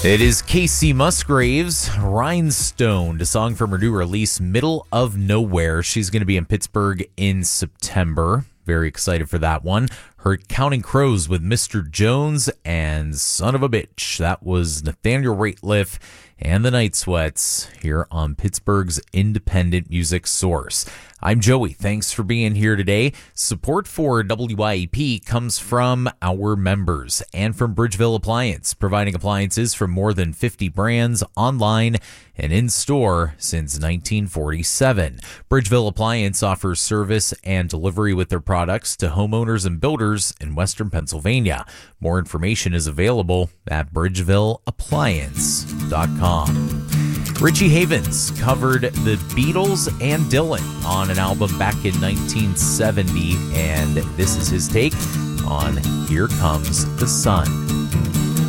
It is Casey Musgraves, Rhinestone, a song from her new release, Middle of Nowhere. She's going to be in Pittsburgh in September. Very excited for that one. Heard Counting Crows with Mr. Jones and Son of a Bitch. That was Nathaniel Rateliff and the Night Sweats here on Pittsburgh's independent music source. I'm Joey. Thanks for being here today. Support for WYEP comes from our members and from Bridgeville Appliance, providing appliances from more than 50 brands online and in-store since 1947. Bridgeville Appliance offers service and delivery with their products to homeowners and builders in Western Pennsylvania. More information is available at bridgevilleappliance.com. Richie Havens covered the Beatles and Dylan on an album back in 1970, and this is his take on Here Comes the Sun.